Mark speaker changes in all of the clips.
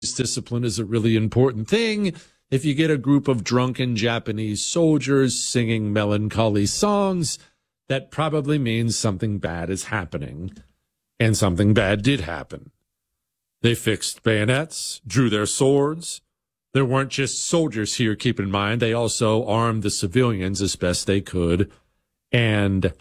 Speaker 1: discipline is a really important thing. If you get a group of drunken Japanese soldiers singing melancholy songs, that probably means something bad is happening. And something bad did happen. They fixed bayonets, drew their swords. There weren't just soldiers here, keep in mind. They also armed the civilians as best they could. And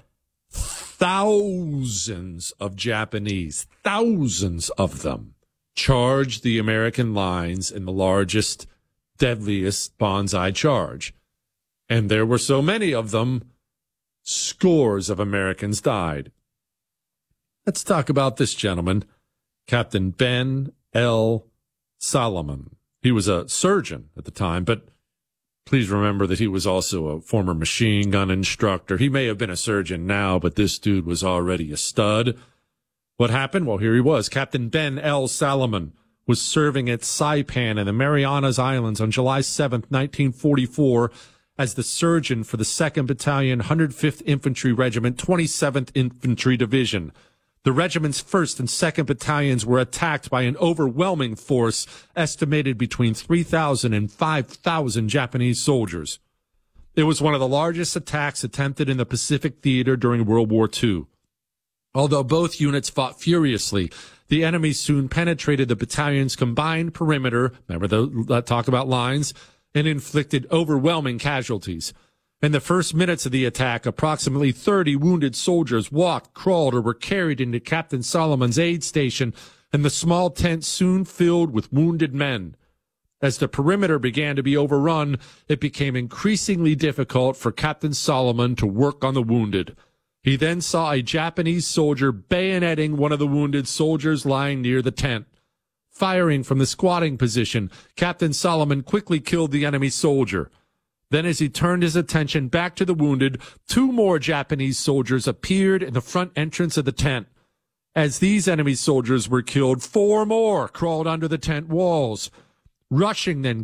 Speaker 1: thousands of Japanese, thousands of them, charged the American lines in the largest, deadliest banzai charge. And there were so many of them, scores of Americans died. Let's talk about this gentleman, Captain Ben L. Solomon. He was a surgeon at the time, but please remember that he was also a former machine gun instructor. He may have been a surgeon now, but this dude was already a stud. What happened? Well, here he was. Captain Ben L. Solomon was serving at Saipan in the Marianas Islands on July 7th, 1944, as the surgeon for the 2nd Battalion, 105th Infantry Regiment, 27th Infantry Division. The regiment's 1st and 2nd Battalions were attacked by an overwhelming force estimated between 3,000 and 5,000 Japanese soldiers. It was one of the largest attacks attempted in the Pacific Theater during World War II. Although both units fought furiously, the enemy soon penetrated the battalion's combined perimeter, remember that talk about lines, and inflicted overwhelming casualties. In the first minutes of the attack, approximately 30 wounded soldiers walked, crawled, or were carried into Captain Solomon's aid station, and the small tent soon filled with wounded men. As the perimeter began to be overrun, it became increasingly difficult for Captain Solomon to work on the wounded. He then saw a Japanese soldier bayoneting one of the wounded soldiers lying near the tent. Firing from the squatting position, Captain Solomon quickly killed the enemy soldier. Then as he turned his attention back to the wounded, 2 more Japanese soldiers appeared in the front entrance of the tent. As these enemy soldiers were killed, 4 more crawled under the tent walls. Rushing them,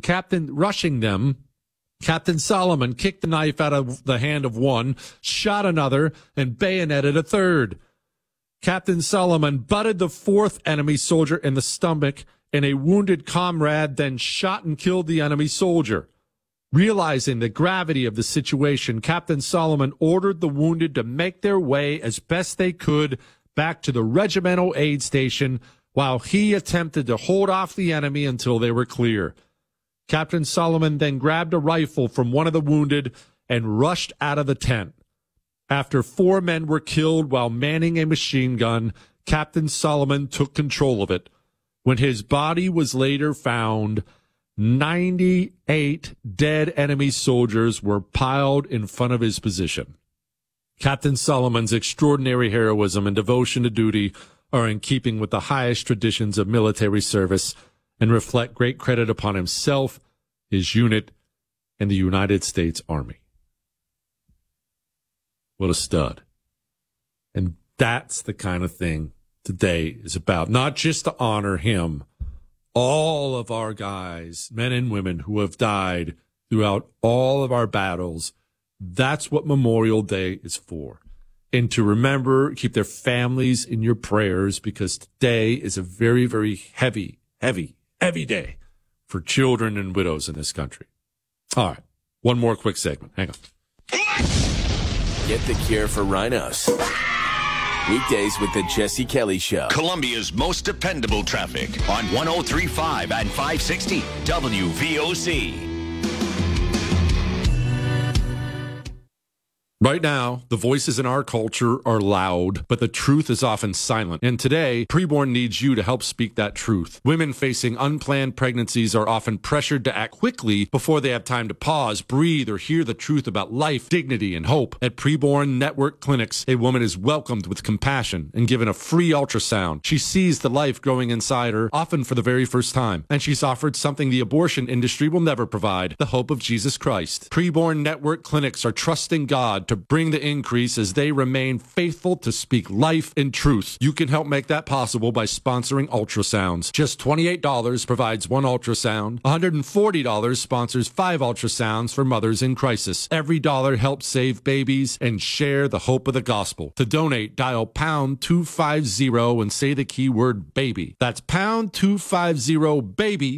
Speaker 1: Captain Solomon kicked the knife out of the hand of one, shot another, and bayoneted a third. Captain Solomon butted the 4th enemy soldier in the stomach, and a wounded comrade then shot and killed the enemy soldier. Realizing the gravity of the situation, Captain Solomon ordered the wounded to make their way as best they could back to the regimental aid station while he attempted to hold off the enemy until they were clear. Captain Solomon then grabbed a rifle from one of the wounded and rushed out of the tent. After 4 men were killed while manning a machine gun, Captain Solomon took control of it. When his body was later found, 98 dead enemy soldiers were piled in front of his position. Captain Solomon's extraordinary heroism and devotion to duty are in keeping with the highest traditions of military service and reflect great credit upon himself, his unit, and the United States Army. What a stud. And that's the kind of thing today is about. Not just to honor him, all of our guys, men and women who have died throughout all of our battles. That's what Memorial Day is for. And to remember, keep their families in your prayers, because today is a very, very heavy day for children and widows in this country. All right. One more quick segment. Hang on.
Speaker 2: Get the cure for rhinos. Weekdays with the Jesse Kelly Show.
Speaker 3: Columbia's most dependable traffic on 103.5 and 560 WVOC.
Speaker 1: Right now, the voices in our culture are loud, but the truth is often silent. And today, Preborn needs you to help speak that truth. Women facing unplanned pregnancies are often pressured to act quickly before they have time to pause, breathe, or hear the truth about life, dignity, and hope. At Preborn Network Clinics, a woman is welcomed with compassion and given a free ultrasound. She sees the life growing inside her, often for the very first time. And she's offered something the abortion industry will never provide, the hope of Jesus Christ. Preborn Network Clinics are trusting God God to bring the increase as they remain faithful to speak life and truth. You can help make that possible by sponsoring ultrasounds. Just $28 provides one ultrasound. $140 sponsors 5 ultrasounds for mothers in crisis. Every dollar helps save babies and share the hope of the gospel. To donate, dial pound 250 and say the keyword baby. That's pound 250 baby